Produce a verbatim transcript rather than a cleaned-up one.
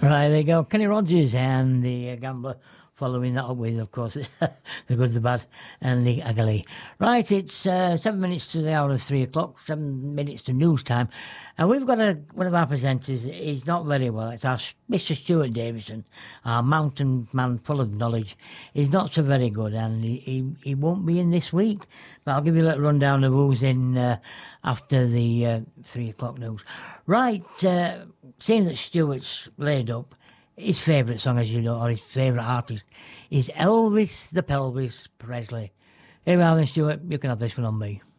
Right, there you go. Kenny Rogers and the uh, Gambler, following that up with, of course, the good, the bad, and the ugly. Right, it's uh, seven minutes to the hour of three o'clock, seven minutes to news time, and we've got a one of our presenters. He's not very well. It's our Mister Stuart Davison, our mountain man full of knowledge. He's not so very good, and he, he, he won't be in this week. But I'll give you a little rundown of who's in uh, after the uh, three o'clock news. Right, uh, seeing that Stuart's laid up, his favourite song, as you know, or his favourite artist, is Elvis the Pelvis Presley. Here we are then, Stuart. You can have this one on me.